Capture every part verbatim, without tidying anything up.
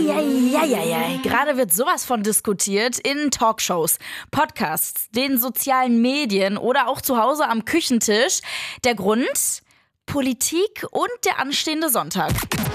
Eieieiei. Gerade wird sowas von diskutiert in Talkshows, Podcasts, den sozialen Medien oder auch zu Hause am Küchentisch. Der Grund? Politik und der anstehende Sonntag.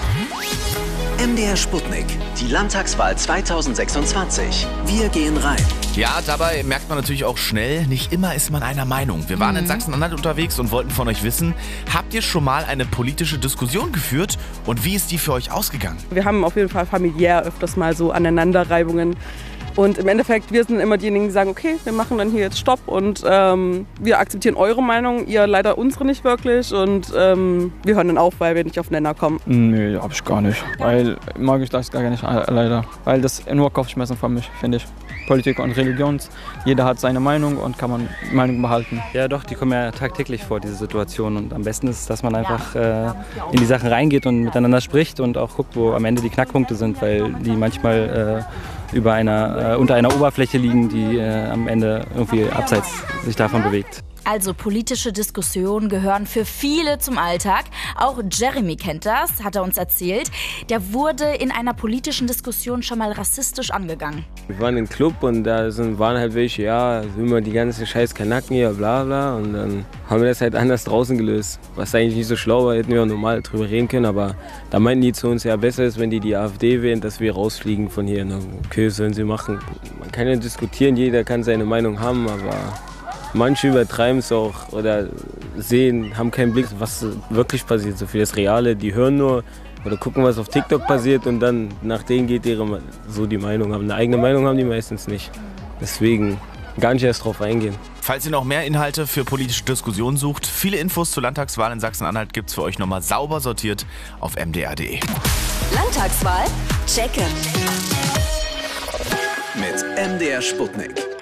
M D R Sputnik, die Landtagswahl zweitausendsechsundzwanzig. Wir gehen rein. Ja, dabei merkt man natürlich auch schnell, nicht immer ist man einer Meinung. Wir waren mhm. in Sachsen-Anhalt unterwegs und wollten von euch wissen, habt ihr schon mal eine politische Diskussion geführt und wie ist die für euch ausgegangen? Wir haben auf jeden Fall familiär öfters mal so Aneinanderreibungen. Und im Endeffekt, wir sind immer diejenigen, die sagen, okay, wir machen dann hier jetzt Stopp und ähm, wir akzeptieren eure Meinung, ihr leider unsere nicht wirklich und ähm, wir hören dann auf, weil wir nicht auf den Nenner kommen. Nee, hab ich gar nicht, weil mag ich das gar nicht, leider. Weil das nur Kopfschmerzen für mich, finde ich. Politik und Religion, jeder hat seine Meinung und kann man die Meinung behalten. Ja doch, die kommen ja tagtäglich vor, diese Situation. Und am besten ist es, dass man einfach äh, in die Sachen reingeht und miteinander spricht und auch guckt, wo am Ende die Knackpunkte sind, weil die manchmal äh, über einer, äh, unter einer Oberfläche liegen, die äh, am Ende irgendwie abseits sich davon bewegt. Also politische Diskussionen gehören für viele zum Alltag. Auch Jeremy kennt das, hat er uns erzählt. Der wurde in einer politischen Diskussion schon mal rassistisch angegangen. Wir waren im Club und da sind, waren halt welche, ja, immer die ganzen scheiß Kanaken hier, bla bla. Und dann haben wir das halt anders draußen gelöst. Was eigentlich nicht so schlau war, hätten wir auch normal drüber reden können. Aber da meinten die zu uns, ja, besser ist, wenn die die AfD wählen, dass wir rausfliegen von hier. Okay, sollen sie machen. Man kann ja diskutieren, jeder kann seine Meinung haben, aber manche übertreiben es auch oder sehen, haben keinen Blick, was wirklich passiert, so für das Reale. Die hören nur oder gucken, was auf TikTok passiert und dann nach denen geht ihre so die Meinung. Aber eine eigene Meinung haben die meistens nicht. Deswegen gar nicht erst drauf eingehen. Falls ihr noch mehr Inhalte für politische Diskussionen sucht, viele Infos zur Landtagswahl in Sachsen-Anhalt gibt's für euch nochmal sauber sortiert auf m d r punkt d e. Landtagswahl checken. Mit M D R Sputnik.